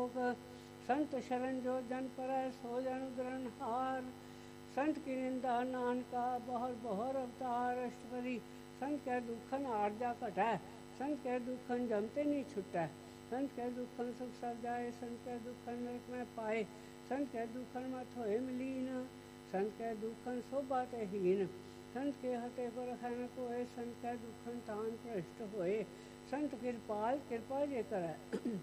संत शरण जो जन पर सो जन ग्रहण हार। संत की निंदा नानका बहुत बहुत अवतार। अष्टपदी संत कह दुखन आरजा घटै। संत कह दुखन जमते नहीं छुटै। संत कह दुखन सुख सब जाए। संत कह दुखन नरक में पाए। संत कह दुखन मत होए मलीन। संत कह दुखन शोभा ते हीन। संत के हते को रखै न कोय। संत कह दुखन तान भ्रष्ट होए। संत कृपाल कृपा जे करै।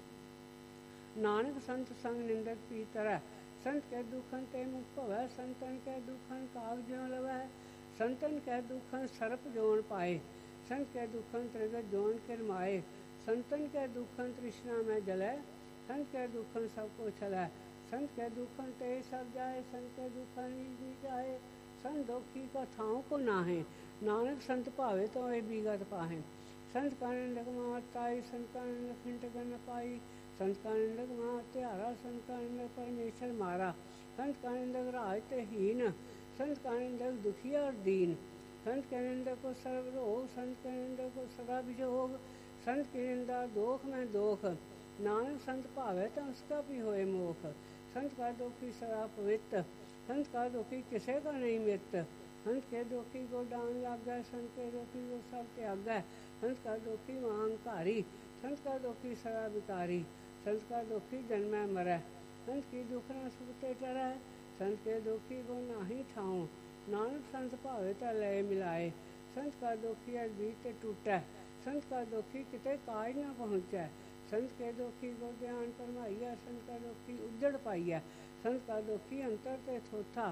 नानक संत संग निंदक पीतरै। संत कह दुखन ते मुख भवै। संतन कह दुखन काग ज्यों लवै। संतन कह दुखन सर्प जोन पाए। संत कह दुखन त्रिगत जोन किरमाए। संतन कह दुखन तृष्णा में जलै। संत कह दुखन सबको छलै। संत कह दुखन ते सब जाए। संत कह दुखन नी जाए। संत दुखी का थाव को नाहे। नानक संत भावे तो ए बीगत पाहे। संत का निंदक मात आई। संत का निंदक हिंटक न पाई। संत का निंदक मां त्यारा। संत का निंदक परमेश्वर मारा। संत का निंदक राज ते हीन। संत का निंदक दुखिया और दीन। संत के निंदक को सर्व रोग। संत के निंदक को सदा विजोग। संत की निंदा दोख में दोख। नानक संत भावे तो उसका भी होए मोख। संत का दुखी सदा पवित्र। संत का दुखी किसे का नहीं मित्र। संत के दुखी को डांग लागै। संत के दुखी को सब त्यागै। संत का दुखी महांकारी। संत का दुखी सदा विकारी। संत का दुखी जन्मै मरै। संत की दुख न सुखते टरै। संत के दुखी को नाही ठाऊं। नानक संत भावे ता लय मिलाए। संत का दुखी अजीत टूटै। संत का दुखी किते काज न पहुँचै। संत के दुखी को ज्ञान फरमाइया। संत का दुखी उजड़ पाइया। संत का दुखी अंतर ते थोथा।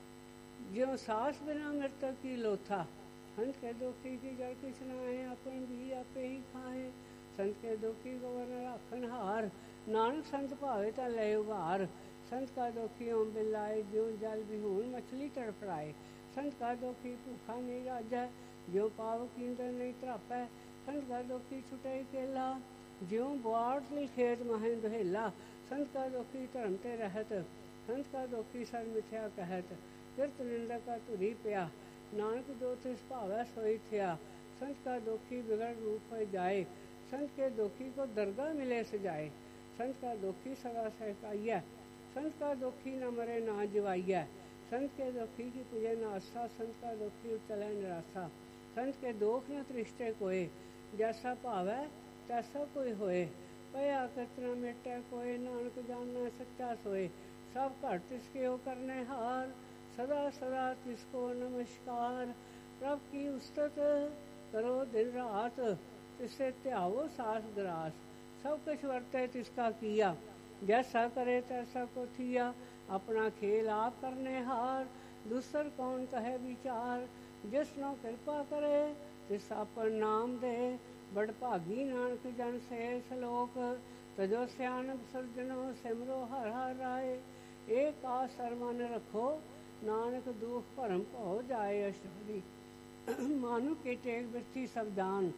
ज्यों सास बिना मृतक की लोथा। संत के दुखी की जड़ किछ नाहे। अपन भी आपे ही खाए। संत के दुखी को वन राखन हार। नानक संत भावे ता लय उभार। संत का दुखी ओम बिलाए। ज्यों जल बिहून मछली तड़फड़ाए। संत का दुखी भूखा नहीं राजै। ज्यों पाव कींदर नहीं त्रापै। संत का दुखी छुटे केला। ज्यों बाढ़ ली खेत महें दुहेला। संत का दुखी धर्म ते रहत। संत का दुखी सर मिथ्या कहत। किरत निंदक का तुरी पिया। नानक जो तिस भावै सोई थिया। संत का दुखी बिगड़ रूप हो जाए। संत के दुखी को दरगाह मिले सजाए। संत का दुखी सदा सहकाइया। संत का दुखी न मरे ना जिवाइया। संत के दुखी की पूजे न आस्था। संत का दुखी चले निराशा। संत के दोख न तृष्टे कोय। जैसा भावै तैसा कोई होए। पया कृत न मिटै कोय। नानक जानना सच्चा सोए। सब घट तिसके हो करने हार। सदा सदा तिसको नमस्कार। प्रभ की उस्तत करो दिन रात। तिसे त्यावो सास ग्रास। सब कुछ वर्ते तिसका किया। जैसा करे तैसा को थिया। अपना खेल आप करने हार। दूसर कौन कहे विचार। जिसनो कृपा करे तिस अपन नाम दे। बड़ भागी नानक जन से सलोक। तजो सियानप सज्जनो सिमरो हर हर राय। एक आसर मन रखो। नानक दुख भरम भौ जाए। अष्टपदी मानु के टेक बिरथी सब दान।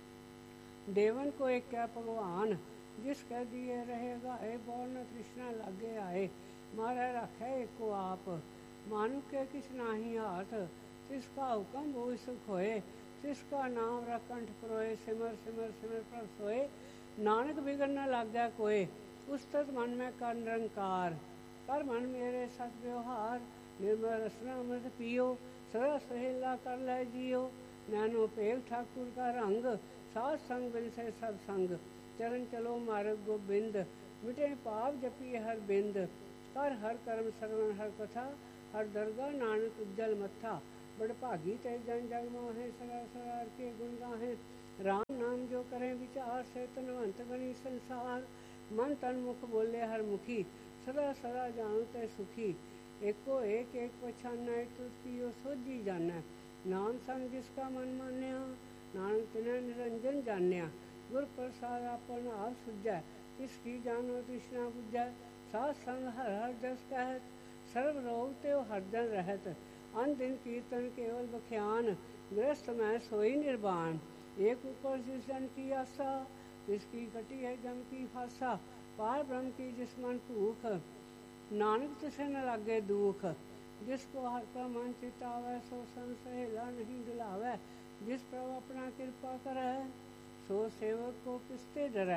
देवन को एक क्या भगवान। जिस कह दिए रहेगा ए बौर न तृष्णा लागे आए। मारे रखे एको आप। मानु के किस नाही हाथ। तिसका हुक्म वो सुख होए। तिसका नाम रख कंठ परोए। सिमर सिमर सिमर प्रभ सोए। नानक बिगड़ न लागे कोय। उस्तत मन में कर निरंकार। कर मन मेरे सत व्यवहार। निर्मल रसना अमृत पियो। सदा सहेला कर ले जियो। नैनो पेग ठाकुर का रंग। साथ संग बिन से सब संग। चरण चलो मार्ग गोबिंद। मिटे पाप जपी हर बिंद। कर हर कर्म श्रवण हर कथा। हर दरगाह नानक उज्जल मत्था। बड़ भागी ते जन जग मोहे। सदा सरार के गुण गाहे। राम नाम जो करें विचार। से तनवंत गणी संसार। मन तन मुख बोले हर मुखी। सदा सदा जानो ते सुखी। एको एक एक पछाना। तुझ पियो सोझी जाना। नाम संग जिसका मन मान्या। नानक तिन्ह निरंजन जान्या। गुर प्रसाद आपन आप सुझै। तिसकी जानो तृष्णा बुझै। साथ संग हर हर जस कहत। सर्व रोग त्यो हरदन रहत। अन दिन कीर्तन केवल बख्यान। गृहस्थ में सोई निर्वाण। एक ऊपर जिस जन की आशा। जिसकी कटी है जम की फासा। पार ब्रह्म की जिस मन भूख। नानक तिसे न लागे दुख। जिसको हर का मन चितावै। सो संग सहेला नहीं डुलावै। जिस प्रभु अपना कृपा करੈ। सो सेवक को किसते डरै।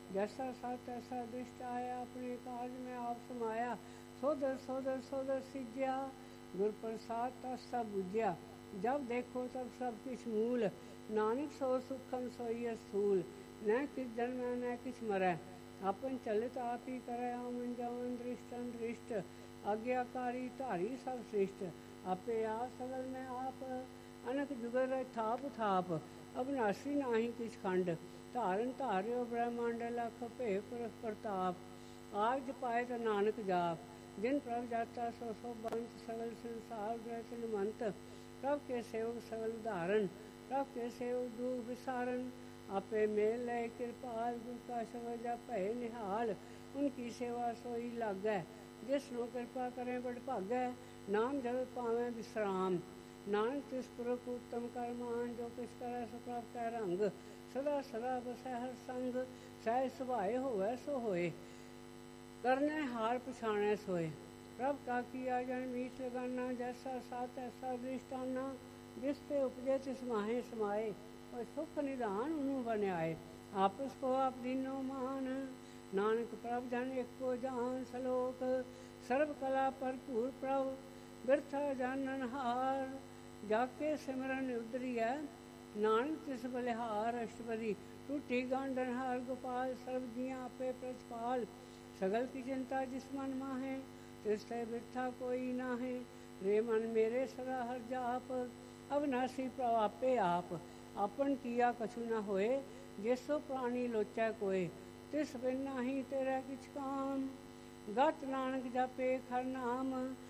जैसा सा तैसा दृष्ट आया, अपने काज में आप समाया। सोदर सोदर सोदर सिज्या, गुर प्रसाद तस सब बुझ्या। जब देखो तब सब किछ मूल, नानक सो सुखम सोई स्थूल। न किछ जन्म न किछ मरै, अपन चलित आप ही करे। आमन जामन दृष्ट दृष्ट, आज्ञाकारी धारी सब श्रेष्ठ। आपे आप सगल में आप, अनक जुगर थाप थाप। अविनाशी नाही किछ खंड, धारन धार्यो ब्रह्मांड। लख भे प्रताप, आप जपाए तो नानक जाप। जिन प्रभ जाता सो सो बंत, सगल संसार ग्रह मंत। प्रभ के सेवक सगल उदाहरण, प्रभ के सेवक दुख विसारन। आपे मेल लय कृपाल, गुर का शब्द जपै निहाल। उनकी सेवा सोई लागै, जिसनो कृपा करें बड़ भागै। नाम जप पावें विश्राम, नानक तिस पुरख उत्तम कर मान। जो किस करे सो प्रभ कै रंग, सदा सदा बसै हर संग। सहज सुभाए होवै सो होए, करने हार पछाणै सोए। प्रभ का किया जन मीठ लगाना, जैसा साथ ऐसा दृष्टाना। जिस ते उपजे तिस माहे समाए, और सुख निधान उन्हू बन्याए। आपस को आप दीनो मान, नानक प्रभ जन एको जान। सलोक सर्व कला भरपूर प्रभ, बिरथा जानन हार। जाके सिमरन उतरिया, नानक तिस बलिहार। अष्टपदी टूटी गांडन हार गोपाल, सर्व जियां आपे प्रजपाल। सगल की चिंता जिस मन माहे, तिस ते बिरथा कोई नाहे। रे मन मेरे सदा हर जाप, अविनाशी प्रभ आपे आप। आपन किया कछु न होए, जिसो प्राणी लोचै कोय। तिस बिन नाही तेरा किछ काम, गत नानक जापे हर नाम।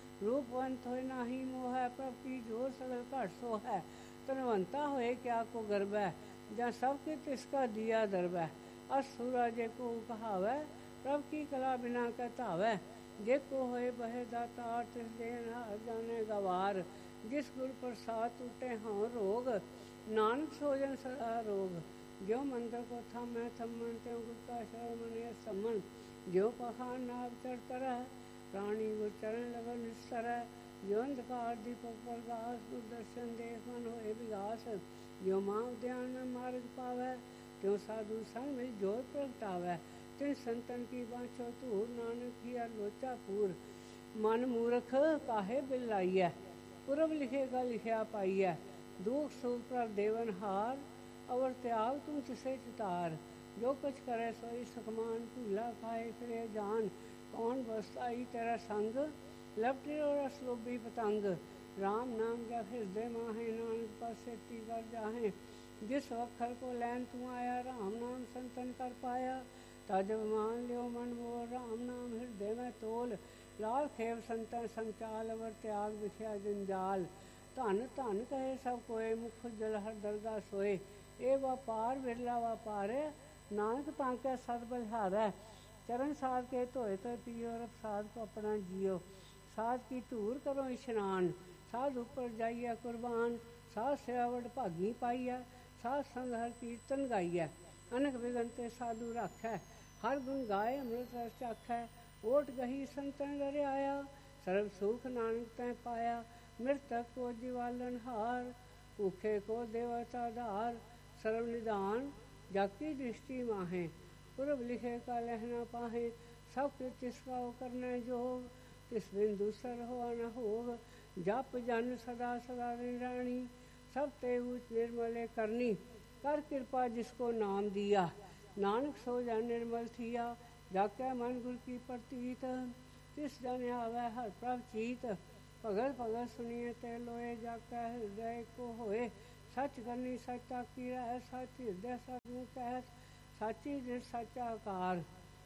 रूपवंत होए नाही मोह, प्रभ की जोर सगल घट सो है। तनवंता होए क्या को गर्व है, जहाँ सबके तिसका दिया दरब है। असुरा जे को कहावै, प्रभ की कला बिना कै धावै। जे को होए बहे दातार, तिस देन हर जाने गवार। जिस गुर प्रसाद टूटे हाँ रोग, नानक सोजन सदा रोग। ज्यों मंदिर को थामै थमन, त्यों गुर का शरण मने समन। ज्यों पखान नाव चढ़ तरह, प्राणी गुर चरण लगन निस्तर। ज्यों अंधकार दीपक प्रकाश, गुर दर्शन देख मन होए विगास। ज्यों माँ उद्यान में मार्ग पावै, त्यों साधु संग मिल जोत प्रगटावै। तिन संतन की बाँछो धूर, नानक किया लोचा पूर। मन मूर्ख काहे बिल लाइयै, पुरब लिखेगा लिखिया पाइयै। दुख सुख प्रभ देवन हार, अवर त्याग तुम तिसे चितार। जो कुछ करे सोई सुखमान, भूला खाए फिरे जान। कौन बसताई तेरा संग, लपटे और असलोभी पतंग। राम नाम जप हृदय माहे, नानक पर सेती कर जाहे। जिस अखर को लैन तू आया, राम नाम संतन कर पाया। तजब मान लियो मन मोर, राम नाम हृदय में तोल। लाल खेव संतन संचाल, अवर त्याग बिखिया जंजाल। धन धन कहे सब कोय, मुख जल हर दरगाह सोए। ए व्यापार बिरला व्यापारे, नानक तांके सद बलिहारै। चरण साध के धोए तो पियो, रब साध को अपना जियो। साध की धूर करो इशनान, साध ऊपर जाइए कुर्बान। साध सेवा वड भागी पाइयै, साध संग हर कीर्तन गाइयै। अनक विघन ते साधु राखै, हर गुण गाए अमृत रस चाखै। ओट गही संतन डर आया, सर्व सुख नानक तै पाया। मृतक को जीवालन हार, भूखे को देवता धार। सर्व निधान जाकी दृष्टि माहे, पूर्व लिखे का लहना पाहे। सब के तिसका करने जोग, तिस बिन दूसर हो न होग। जप जन सदा सदा निरानी, सब ते उच निर्मले करनी। कर कृपा जिसको नाम दिया, नानक सो जन निर्मल थिया। जाकै मन गुर की प्रतीत, तिस जन आवे हर प्रभ चीत। भगत भगत सुनिए ते लोए, जाकै हृदय को होए। सच करनी सच ताकी रह, सच हृदय सच मुख कहत। साची जिस सच आकार,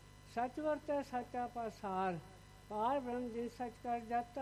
सच वरतै सचा पासार। पार ब्रह्म जिन सच कर जाता,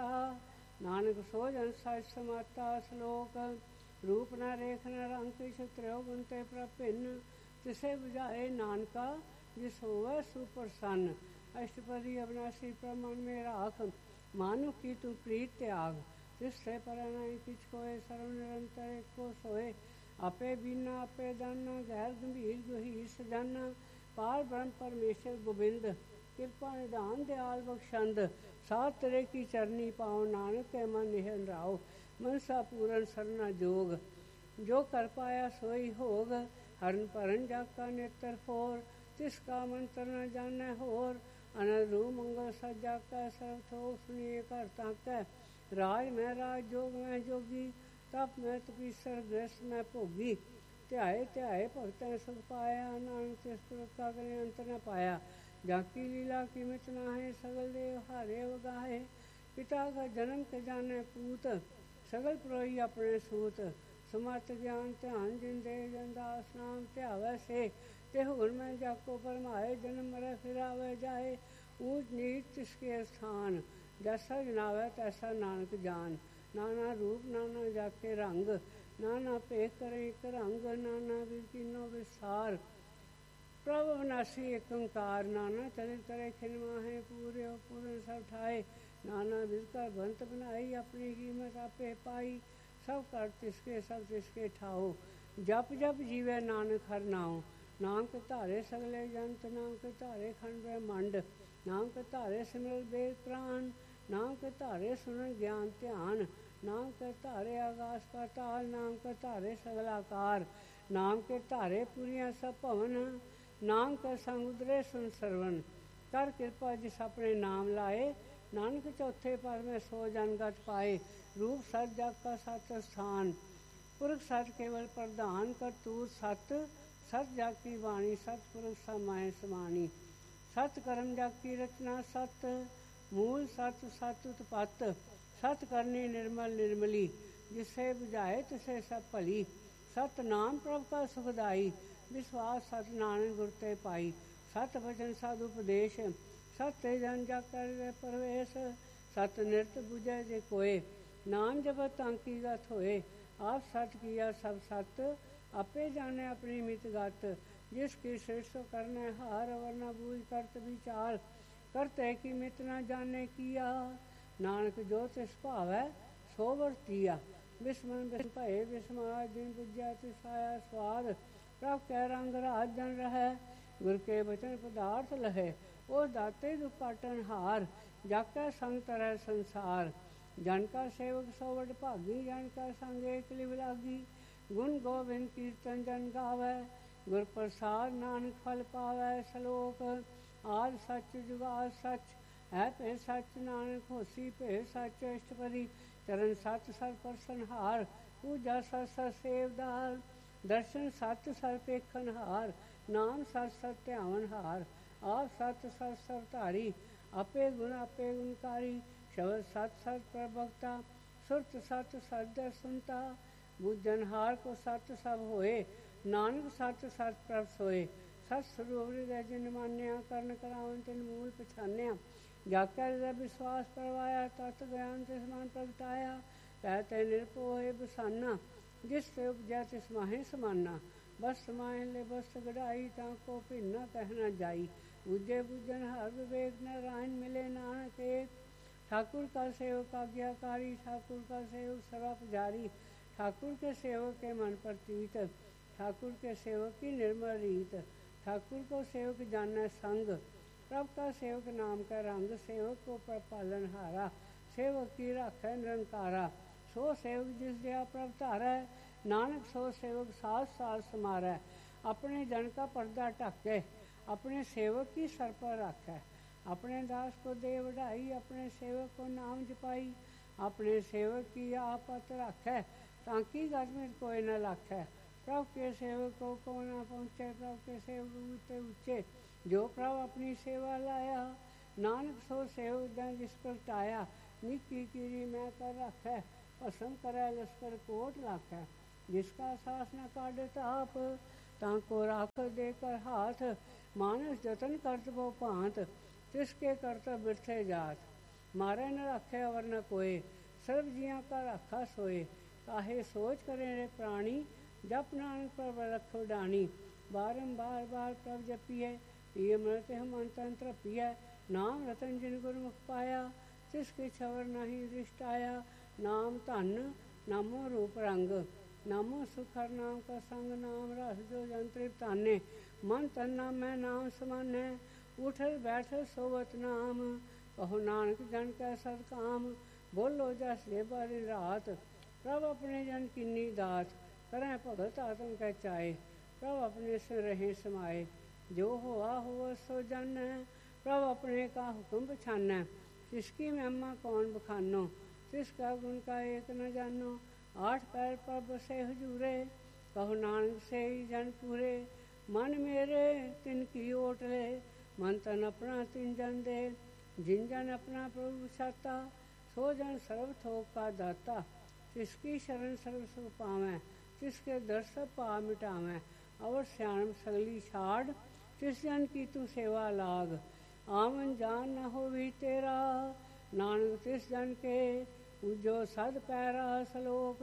नानक सो जन सच समाता। श्लोक रूप न रेख न रंग, किछ त्रयो गुण ते प्रभिन्न। तिसे बुझाए नानका, जिस होवै सुप्रसन्न। अष्टपदी अविनाशी प्रभ मन में राख, मानुख की तू प्रीत त्याग। तिससे पर नहीं किछ कोय, सर्व निरंतर एको सोए। आपे बीना आपे दाना, गैर गंभीर गहीर सजाना। पार ब्रह्म परमेश्वर गोबिंद, कृपा निधान दयाल बख्शंद। सात तेरे की चरनी पाओ, नानक के मन निहन राओ। मनसा पूरन सरना जोग, जो कर पाया सोई होग। हरन परन जाका नेत्र फोर, तिसका मंत्र न जाने होर। अनंत रूप मंगल सज्जा कै सर्व थोक सुनिए कर ताकै। राज में राज जोग में जोगी तप में तपीसर गृहस्थ में भोगी। ध्याए ध्याए भगतें सुख पाया नानक तिस पुरख का करें अंत न पाया। जाकी लीला कीमत ना है सगल देव हारे वगाहे। पिता का जन्म के जाने पूत सगल पुरोही अपने सूत। समर्थ ज्ञान ध्यान जिन दे जनदास नाम ध्यावै से। तेह गुण में जाको परमाए जन्म मरै फिर आवे जाए। ऊंच नीच तिसके स्थान जैसा जनावै तैसा नानक जान। नाना रूप नाना जाके रंग नाना भेख करे एक रंग। नाना विकीनो विसार प्रभ अविनाशी एक ओंकार। नाना चरित करे खिन माहे पूरे पूर्ण सब ठाए। नाना विध कर भंत बनाई अपनी कीमत आपे पाई। सब कर तिसके सब तिसके ठाओ। जप जप जीवे नानक हर नाओ। नाम के धारे सगले जंत नाम के धारे खंड ब्रह्मंड। नाम के धारे सिमरन वेद प्राण। नाम के धारे सुनन ज्ञान ध्यान। नाम के धारे आकाश पाताल। नाम के धारे सगलाकार। नाम के धारे पुरियां सब भवन। नाम के संग उदरे सुन सरवन। कर कृपा जिस अपने नाम लाए। नानक चौथे पर में सो जनगत पाए। रूप सत जग का सत स्थान पुरख सत केवल प्रधान। करतूत सत सत जग की वाणी सत पुरख समाए समानी। सत कर्म जग की रचना सत मूल सत सत उत्पत्त। सत करनी निर्मल निर्मली जिसे बुझाए तिसे सब भली। सत नाम प्रभ का सुखदाई विश्वास सत नानक गुर ते पाई। सत वचन सद उपदेश सत जन जग कर प्रवेश। सत निरत बुझे जे कोय नाम जपत तांकी गत होए। आप सत किया सब सत आपे जाने अपनी मित गत। जिसकी सृष्टि करने हार वरना बूझ करत विचार। करते की मित न जाने किया नानक जो तिस भावै सो वरतिया। बिस्मन बिस्म भये बिस्माद दिन बुझ्या तिस आया स्वाद। प्रभ कै रंग राज जन रहै गुर के बचन पदार्थ लहे। ओ दाते दुपाटन हार जाकै संग तरह संसार। जन का सेवक सो वड भागी जन का संग एक लिव लागी। गुण गोविंद कीर्तन जन गावै गुर प्रसाद नानक फल पावै। सलोक आद सच जुगाद सच है भेद सच नानक होसी भेद सच। अष्टपदी चरण सत सर परसन हार। पूजा सत सर सेवदार दर्शन सत सर पेखन हार। नाम सत सत ध्यावन हार आप सत सत सब धारी। आपे गुण गुणकारी शब्द सत सत प्रभक्ता। सुरत सत सत सुनता बुझन हार को सत सब होए। नानक सत सत प्रभ सोए। सत स्वरूप हृदय जिन मान्या करन करावन तिन मूल पछान्या। जाकर हृदय विश्वास परवाया तत् ज्ञान तिस मन प्रगटाया। कहते निरपोहे बसाना जिससे उपजै तिस माहे समाना। बस समाए ले बस गढ़ाई ताको भिन्ना कहना जाई। बुझे बुझन हर विवेक नारायण मिले नानक एक। ठाकुर का सेवक आज्ञाकारी ठाकुर का सेवक सदा पुजारी। ठाकुर के सेवक के मन प्रतीत ठाकुर के सेवक की निर्मल रीत। ठाकुर को सेवक जाना संग प्रभ का सेवक नाम का रंग। सेवक को पालन हारा सेवक की राखै निरंकारा। सो सेवक जिस दया प्रभ धारै नानक सो सेवक साथ साथ समारै। अपने जन का पर्दा ढाकै अपने सेवक की सर पर रखै। अपने दास को दे बढ़ाई अपने सेवक को नाम जपाई। अपने सेवक की आपत रखै ताकि गत में कोई न लाखै। प्रभु के सेवक को न पहुँचे प्रभु के सेवक ऊँचे ऊँचे। जो प्रभु अपनी सेवा लाया नानक सो सेवक जन जिस प्रगटाया। निकी कीरी मैं कर रखै भस्म करै लश्कर कोट लाखै। जिसका सास न काढ़े ताप ताको राख देकर हाथ। मानस जतन करत वो भांत तिसके करतब बिरथे जात। मारे न रखे अवर न कोय सर्व जियां का राखा सोए। काहे सोच करें रे प्राणी जप नानक पर रखो डानी। बारंबार बार प्रभ जपिए पिय मृत मन तंत्र पिय। नाम रतन जिन गुरमुख पाया तिसके छवर नहीं दृष्ट आया। नाम धन नामो रूप रंग नामो सुखर नाम का संग। नाम रस जो जंत्रित ताने मन तन नाम मैं नाम समाने। उठल बैठल सोवत नाम कहो नानक जन कै सद काम। बोलो जस जे बारी रात प्रभ अपने जन किन्नी दात। करें भगत आत्म कै चाए प्रभ अपने से रहे समाए। जो हुआ हुआ सो जानै, प्रभ अपने का हुक्म पछानै। तिसकी महिमा कौन बखानो, तिसका गुण का एक न जानो। आठ पैर पर बसे हुजूरे, कहो नानक से ही जन पूरे। मन मेरे तिनकी ओट ले, मन तन अपना तिन जन दे। जिन जन अपना प्रभु छाता, सो जन सर्व थोक का दाता। तिसकी शरण सर्व सुख पावै, तिसके दर सब पाप मिटावै। अवर सियाणप सगली छाड़, तिस जन की तू सेवा लाग। आवन जान न हो भी तेरा, नानक तिस जन के पूजो सद पैरा सलोक।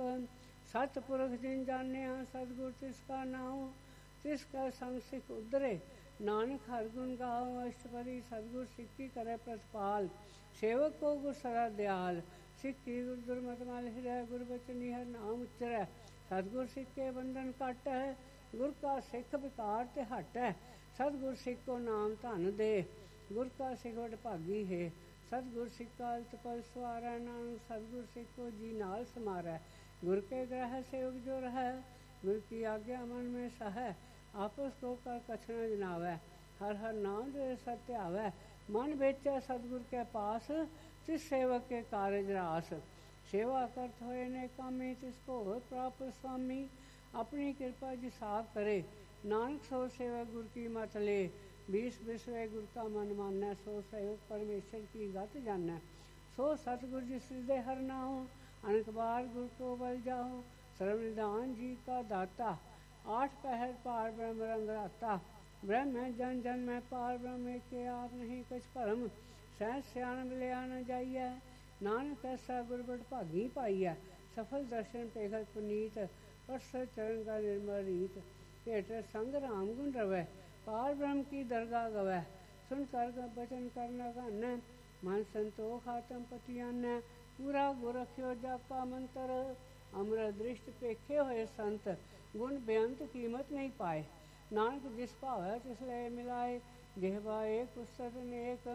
सतपुरख जिन जानिया सतगुर तिसका नाम, तिसका संग सिख उधरे। नानक हर गुण गाओ अष्टपदी, सतगुर सिक्की करे प्रतिपाल। सेवक को गुर सदा दयाल, सिक्की गुर दुर्मत मल हृदय। गुर बचनी हर नाम उच्चरै, सतगुर सिख के बंधन कट है। गुर का सिख विकार ते हट है, सतगुर सिख को नाम धन दे। गुर का सिख वड भागी है, सतगुर सिख का अल्तपल सवारै। नानक सतगुर सिख को जी नाल समारै। गुर के ग्रह सेवक जो रहै, गुर की आज्ञा मन में सहै। आपस को कर कछ न जनावै, हर हर नाम दे सत्य आवै। मन बेचै सतगुर के पास, तिस सेवक के कारज रास। सेवा करत होए ने कामी, तिसको होए प्राप्त स्वामी। अपनी कृपा जिसाब करे, नानक सो सेवक गुर की मत ले। बीस बिसवे गुर का मन मानै, सो सेवक परमेश्वर की गत जानै। सो सतगुर जिस हृदय हर नाओ, अनेक बार गुर को बल जाओ। सर्व निधान जी का दाता, आठ पहर पार ब्रह्म रंग राता। ब्रह्म है जन जन में पार ब्रह्म के, आप नहीं कछ भरम। सहज सियाणप लिया न जाइयै, नानक ऐसा गुरबड़ भागी पाइयै। सफल दर्शन पेखत पुनीत, परसत चरण का निर्मल रीत। भेट संग राम गुण रवै, पार ब्रह्म की दरगाह गवै। सुन कर बचन करना गानै, मन संतोख आत्म पति आनै। पूरा गुर रखियो जाका मंत्र, अमृत दृष्ट पेखे होए संत। गुण बेअंत कीमत नहीं पाए, नानक जिस भावै तिस ले मिलाए। जेहबा एक पुस्तक नेक,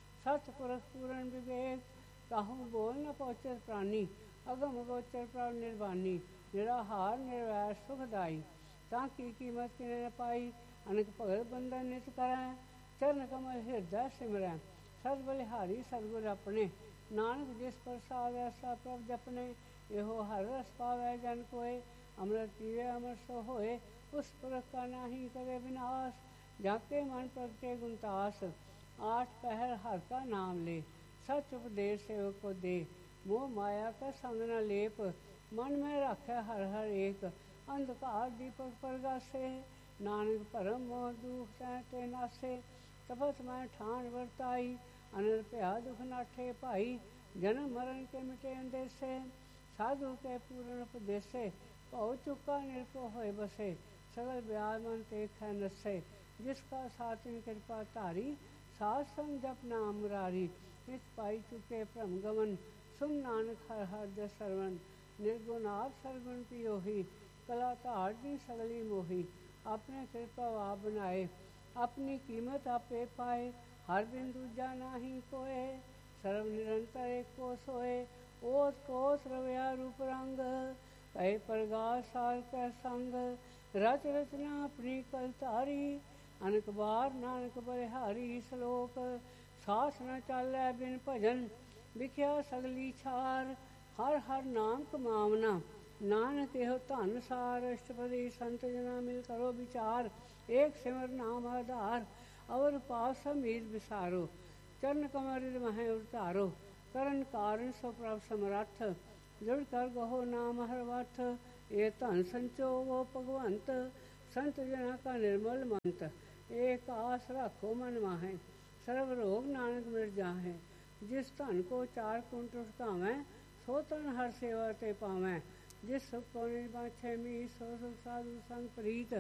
सतपुरख पूरन विवेक। काहू बोल न पहुँचत प्राणी, अगम गोचर प्रभ निर्वाणी। निराहार निर्वैर सुखदाई, ताकि कीमत किने न पाई। अनक भगत बंधन नित करै, चरण कमल हृदय सिमरै। सद बलिहारी सतगुर अपने, नानक जिस प्रसाद ऐसा प्रभ जपने। एहो हर रस पावै जन कोय, अमृत पीवे अमर सो होए। उस पुरख का नाही करे विनाश, जाके मन प्रगटे गुणतास। आठ पहर हर का नाम ले, सच उपदेश सेवक को दे। मोह माया का संग न लेप, मन में राखै हर हर एक। अंधकार दीपक परगासे, नानक भरम मोह दुख सहते नासे। तपत मैं ठान वर्ताई, अनंत भया दुख नाठे भाई। जन्म मरण के मिटे अंदेसे, साधु के पूर्ण उपदेसे। भव चुका निरको होए बसे, सगल ब्याज मन तेखै नसे। जिसका सातिन कृपा धारी, साध संग जप नाम मुरारी। नित पाई चुके भ्रम गमन, सुन नानक हर हर जस सरवण। निर्गुण आप सरगुण पियोही, कला धार दी सगली मोही। अपने कृपा आप बनाए, अपनी कीमत आपे पाए। हर बिन दूजा नाही कोय, सर्व निरंतर एको सोए। ओत कोस रवया रूप रंग, कहे प्रगास सार कै संग। रच रचना अपनी कल तारी, अनक बार नानक बलिहारी। सलोक सास न चालै बिन भजन, विख्या सगली छार। हर हर नाम कमावना, नानक एहो धन सार। अष्टपदी संत जना मिल करो विचार, एक सिमर नाम आधार। अवर पास मीर विसारो, चरण कमल हृदय मह उतारो। करन कारण सो प्रभ समरथ, जुड़ कर गहो नाम हर वथ। ये धन संचो वो भगवंत, संत जना का निर्मल मंत। एक आस राखो मन माहे, सर्व रोग नानक मिट जाहे। जिस धन को चार कुंट उठकावै, सो तन हर सेवा ते पावै। जिस सुख को निबाछे मीत, सो सुख साधु संग प्रीत।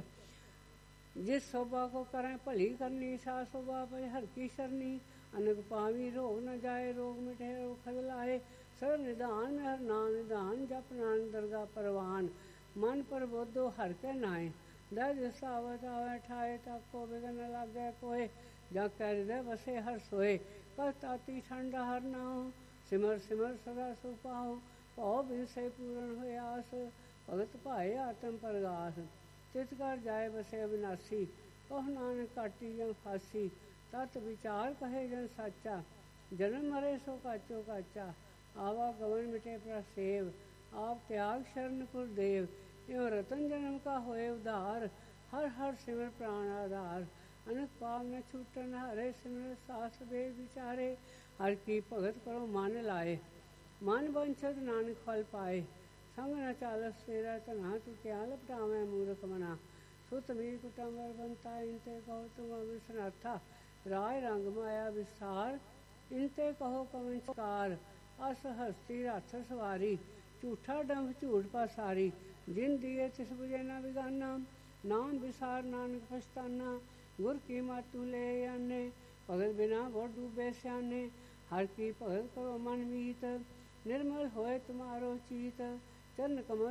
जिस शोभा को करें भली करनी, सा शोभा पर हर की शरणी। अनक पावी रोग न जाए, रोग मिटे रोग खद लाए। सर्व निधान में हर नाम निधान, जप नानक दरगाह परवान। मन पर बोधो हर के नाए, दर्द सावत आवे ठाए। ताको बिगन न लागे कोय, जाके हृदय बसे हर सोए। कल ताती ठंडा हर नाओ, सिमर सिमर सदा सुख पाओ। भौ बिन से पूर्ण होए आस, भगत भाए आत्म परगास। तित कर जाए बसे अविनाशी, कह नानक काटी जन फांसी, तत् विचार कहे जन साचा, जन्म मरे सो काचो काचा, आवागमन मिटे प्रसेव, आप त्याग शरण गुरुदेव, एवं रतन जन्म का होए उधार, हर हर सिमर प्राण आधार, अनक पाप न छूटन हरे, सिमर सास वेद विचारे, हर की भगत करो मन लाए, मन वंशद नानक फल पाए, संग न चालस तेरा तना, तू क्या लपटावे मूर्ख मना, सुत मीर कुटुंबर बनता, इनते कहो तुम अविसनाथा, राय रंग माया विस्तार, इनते कहो कवंचकार, अस हस्ती रथ सवारी, झूठा डंभ झूठ पासारी, जिन दिए तिस बुझे न बिगाना, नाम विसार नानक पछताना, गुर की मातु ले आने, भगत बिना वो डूबे स्याने, हर की भगत करो मन मीत, निर्मल होए तुम्हारो चीत, चरण कमल